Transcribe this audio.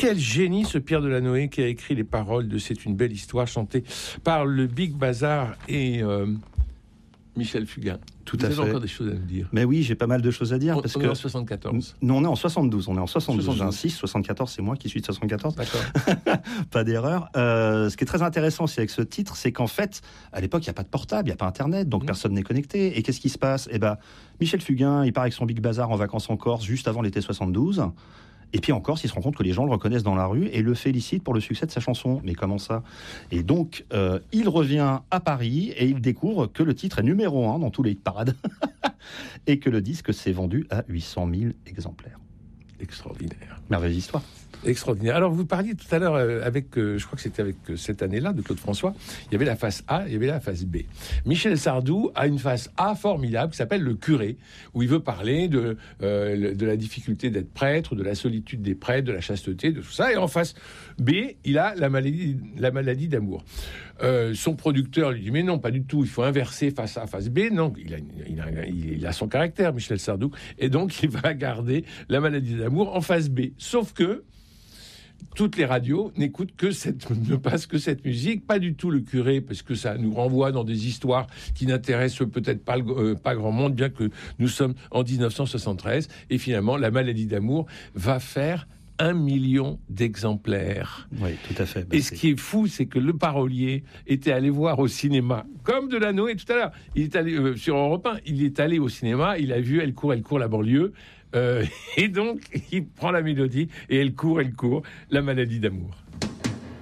Quel génie ce Pierre Delanoë qui a écrit les paroles de C'est une belle histoire chantée par le Big Bazar et Michel Fugain. Tout Vous à avez fait. encore des choses à me dire. Mais oui, j'ai pas mal de choses à dire. On est en 74. Non, on est en 72. On est en 72. 72. J'insiste, 74, c'est moi qui suis de 74. D'accord. Pas d'erreur. Ce qui est très intéressant aussi avec ce titre, c'est qu'en fait, à l'époque, il n'y a pas de portable, il n'y a pas Internet, donc personne n'est connecté. Et qu'est-ce qui se passe ? Eh ben, Michel Fugain, il part avec son Big Bazar en vacances en Corse juste avant l'été 72. Et puis en Corse, il se rend compte que les gens le reconnaissent dans la rue et le félicitent pour le succès de sa chanson. Mais comment ça ? Et donc, il revient à Paris et il découvre que le titre est numéro 1 dans tous les hit-parades et que le disque s'est vendu à 800 000 exemplaires. Extraordinaire. Merveilleuse histoire. Extraordinaire. Alors, vous parliez tout à l'heure avec, je crois que c'était avec cette année-là, de Claude François, il y avait la face A, il y avait la face B. Michel Sardou a une face A formidable qui s'appelle Le Curé, où il veut parler de la difficulté d'être prêtre, de la solitude des prêtres, de la chasteté, de tout ça. Et en face B, il a la maladie d'amour. Son producteur lui dit mais non, pas du tout, il faut inverser face A, face B. Non, il a son caractère, Michel Sardou, et donc il va garder la maladie d'amour en face B. Sauf que toutes les radios ne passent que cette musique, pas du tout Le Curé, parce que ça nous renvoie dans des histoires qui n'intéressent peut-être pas grand monde, bien que nous sommes en 1973. Et finalement, la maladie d'amour va faire 1 million d'exemplaires. Oui, tout à fait. Et ce qui est fou, c'est que le parolier était allé voir au cinéma, comme Delanoë tout à l'heure. Il est allé sur Europe 1, il est allé au cinéma, il a vu Elle court la banlieue. Et donc, il prend la mélodie et elle court, la maladie d'amour.